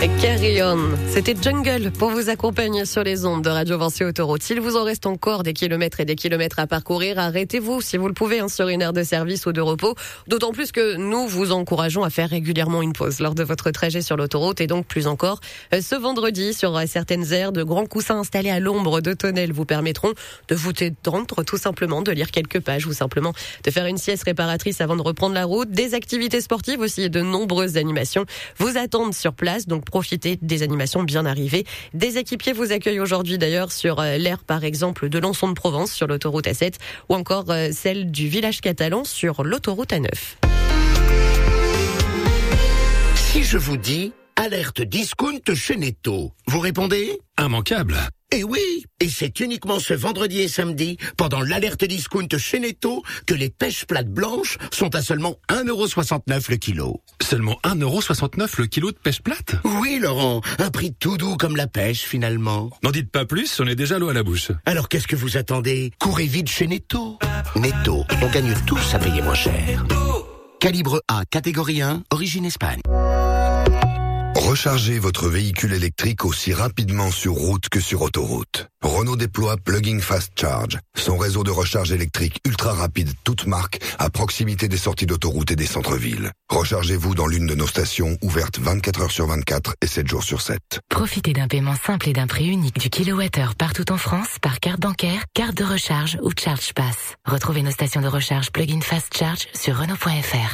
Carry On, c'était Jungle pour vous accompagner sur les ondes de Radio Vinci Autoroute. S'il vous en reste encore des kilomètres et des kilomètres à parcourir, arrêtez-vous si vous le pouvez sur une aire de service ou de repos. D'autant plus que nous vous encourageons à faire régulièrement une pause lors de votre trajet sur l'autoroute et donc plus encore. Ce vendredi, sur certaines aires, de grands coussins installés à l'ombre de tonnelles vous permettront de vous détendre tout simplement, de lire quelques pages ou simplement de faire une sieste réparatrice avant de reprendre la route. Des activités sportives aussi et de nombreuses animations vous attendent sur place, donc profitez des animations bien arrivées. Des équipiers vous accueillent aujourd'hui d'ailleurs sur l'aire par exemple de Lançon de Provence sur l'autoroute A7 ou encore celle du village catalan sur l'autoroute A9. Si je vous dis alerte discount chez Netto, vous répondez ? Immanquable. Eh oui, et c'est uniquement ce vendredi et samedi, pendant l'alerte discount chez Netto, que les pêches plates blanches sont à seulement 1,69€ le kilo. Seulement 1,69€ le kilo de pêche plate ? Oui, Laurent, un prix tout doux comme la pêche, finalement. N'en dites pas plus, on est déjà l'eau à la bouche. Alors qu'est-ce que vous attendez ? Courez vite chez Netto. Netto, on gagne tous à payer moins cher. Calibre A, catégorie 1, origine Espagne. Rechargez votre véhicule électrique aussi rapidement sur route que sur autoroute. Renault déploie Plug-in Fast Charge, son réseau de recharge électrique ultra rapide, toute marque, à proximité des sorties d'autoroute et des centres-villes. Rechargez-vous dans l'une de nos stations ouvertes 24 heures sur 24 et 7 jours sur 7. Profitez d'un paiement simple et d'un prix unique du kilowattheure partout en France par carte bancaire, carte de recharge ou Charge Pass. Retrouvez nos stations de recharge Plug-in Fast Charge sur Renault.fr.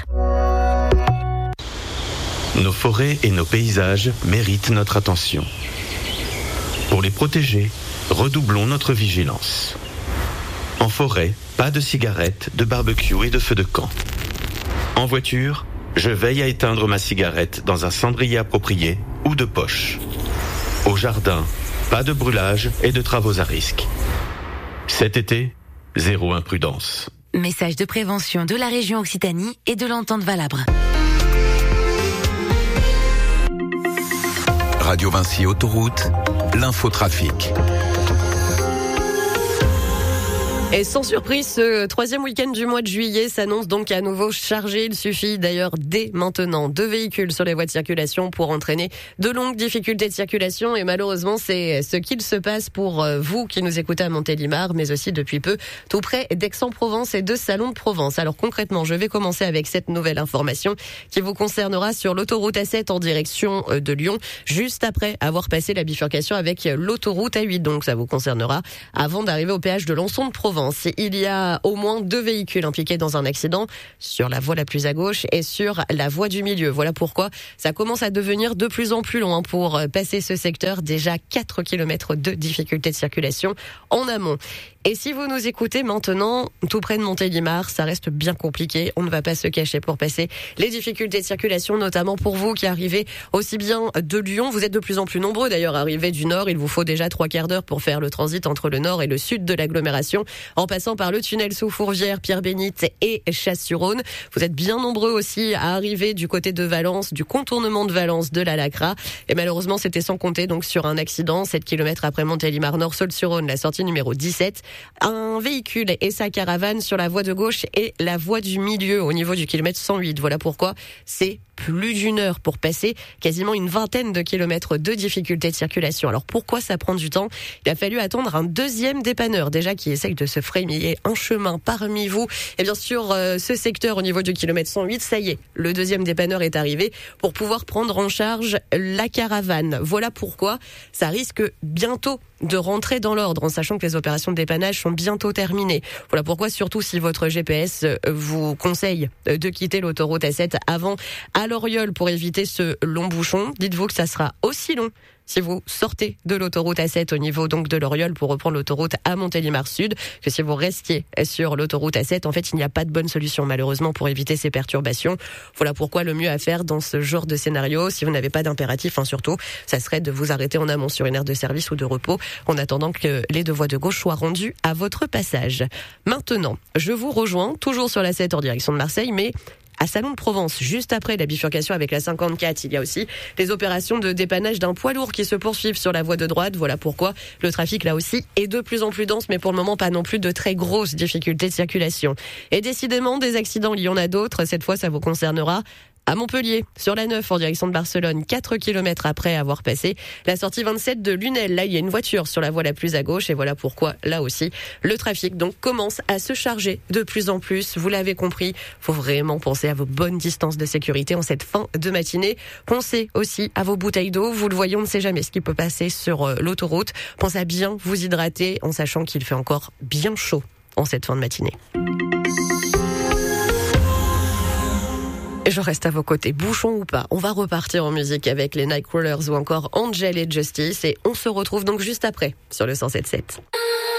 Nos forêts et nos paysages méritent notre attention. Pour les protéger, redoublons notre vigilance. En forêt, pas de cigarettes, de barbecue et de feux de camp. En voiture, je veille à éteindre ma cigarette dans un cendrier approprié ou de poche. Au jardin, pas de brûlage et de travaux à risque. Cet été, zéro imprudence. Message de prévention de la région Occitanie et de l'Entente Valabre. Radio Vinci Autoroute, l'infotrafic. Et sans surprise, ce troisième week-end du mois de juillet s'annonce donc à nouveau chargé. Il suffit d'ailleurs dès maintenant 2 véhicules sur les voies de circulation pour entraîner de longues difficultés de circulation. Et malheureusement, c'est ce qu'il se passe pour vous qui nous écoutez à Montélimar, mais aussi depuis peu tout près d'Aix-en-Provence et de Salon de Provence. Alors concrètement, je vais commencer avec cette nouvelle information qui vous concernera sur l'autoroute A7 en direction de Lyon, juste après avoir passé la bifurcation avec l'autoroute A8. Donc ça vous concernera avant d'arriver au péage de Lançon de Provence. Il y a au moins 2 véhicules impliqués dans un accident sur la voie la plus à gauche et sur la voie du milieu. Voilà pourquoi ça commence à devenir de plus en plus long pour passer ce secteur. Déjà 4 km de difficultés de circulation en amont. Et si vous nous écoutez maintenant, tout près de Montélimar, ça reste bien compliqué. On ne va pas se cacher pour passer les difficultés de circulation, notamment pour vous qui arrivez aussi bien de Lyon. Vous êtes de plus en plus nombreux d'ailleurs arrivés du Nord. Il vous faut déjà 3/4 d'heure pour faire le transit entre le Nord et le Sud de l'agglomération, en passant par le tunnel sous Fourvière, Pierre-Bénite et Chasse-sur-Rhône. Vous êtes bien nombreux aussi à arriver du côté de Valence, du contournement de Valence, de la Lacra. Et malheureusement, c'était sans compter donc sur un accident 7 km après Montélimar Nord, Saulx-sur-Rhône, la sortie numéro 17. Un véhicule et sa caravane sur la voie de gauche et la voie du milieu au niveau du kilomètre 108. Voilà pourquoi c'est plus d'1 heure pour passer quasiment une vingtaine de kilomètres de difficultés de circulation. Alors pourquoi ça prend du temps ? Il a fallu attendre un deuxième dépanneur déjà qui essaye de se frayer un chemin parmi vous. Et bien sûr, ce secteur au niveau du kilomètre 108, ça y est, le deuxième dépanneur est arrivé pour pouvoir prendre en charge la caravane. Voilà pourquoi ça risque bientôt de rentrer dans l'ordre en sachant que les opérations de dépannage sont bientôt terminées. Voilà pourquoi, surtout si votre GPS vous conseille de quitter l'autoroute A7 avant à l'Oriol pour éviter ce long bouchon, dites-vous que ça sera aussi long si vous sortez de l'autoroute A7 au niveau donc de l'Oriol pour reprendre l'autoroute à Montélimar Sud, que si vous restiez sur l'autoroute A7, en fait, il n'y a pas de bonne solution malheureusement pour éviter ces perturbations. Voilà pourquoi le mieux à faire dans ce genre de scénario, si vous n'avez pas d'impératif, surtout, ça serait de vous arrêter en amont sur une aire de service ou de repos en attendant que les 2 voies de gauche soient rendues à votre passage. Maintenant, je vous rejoins toujours sur la 7 en direction de Marseille, mais à Salon de Provence, juste après la bifurcation avec la 54, il y a aussi les opérations de dépannage d'un poids lourd qui se poursuivent sur la voie de droite. Voilà pourquoi le trafic là aussi est de plus en plus dense, mais pour le moment pas non plus de très grosses difficultés de circulation. Et décidément, des accidents, il y en a d'autres. Cette fois, ça vous concernera À Montpellier, sur la 9 en direction de Barcelone, 4 km après avoir passé la sortie 27 de Lunel. Là, il y a une voiture sur la voie la plus à gauche et voilà pourquoi, là aussi, le trafic donc commence à se charger de plus en plus. Vous l'avez compris, faut vraiment penser à vos bonnes distances de sécurité en cette fin de matinée. Pensez aussi à vos bouteilles d'eau. Vous le voyez, on ne sait jamais ce qui peut passer sur l'autoroute. Pensez à bien vous hydrater en sachant qu'il fait encore bien chaud en cette fin de matinée. Je reste à vos côtés, bouchon ou pas. On va repartir en musique avec les Nightcrawlers ou encore Angel et Justice et on se retrouve donc juste après sur le 107.7.